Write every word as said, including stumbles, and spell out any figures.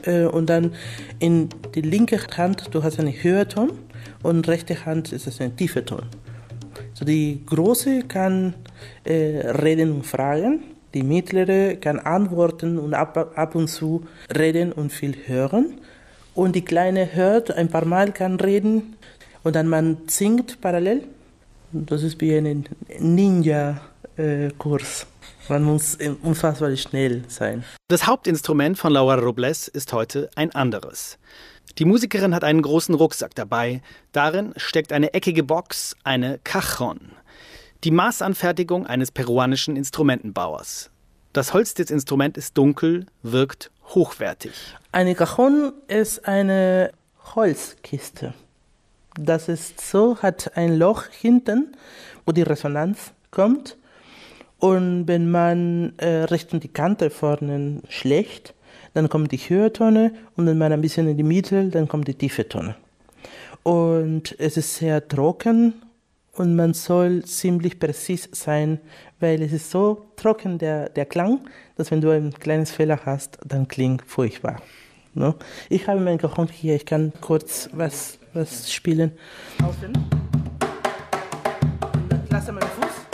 äh, und dann in die linke Hand, du hast einen höheren Ton und rechte Hand ist es ein tiefer Ton. So die große kann äh, reden und fragen, die mittlere kann antworten und ab, ab und zu reden und viel hören. Und die kleine hört ein paar Mal, kann reden und dann man singt parallel. Das ist wie ein Ninja-Kurs. Man muss unfassbar schnell sein. Das Hauptinstrument von Laura Robles ist heute ein anderes. Die Musikerin hat einen großen Rucksack dabei. Darin steckt eine eckige Box, eine Cajon. Die Maßanfertigung eines peruanischen Instrumentenbauers. Das Holz des Instruments ist dunkel, wirkt hochwertig. Eine Cajon ist eine Holzkiste. Das ist so, hat ein Loch hinten, wo die Resonanz kommt. Und wenn man äh, Richtung die Kante vorne schlägt, dann kommt die Höhertone und wenn man ein bisschen in die Mitte, dann kommt die tiefe Tone. Und es ist sehr trocken und man soll ziemlich präzise sein, weil es ist so trocken, der, der Klang, dass wenn du ein kleines Fehler hast, dann klingt furchtbar. No? Ich habe mein Cajon hier, ich kann kurz was, was spielen. Außen. Und dann lasse meinen Fuß.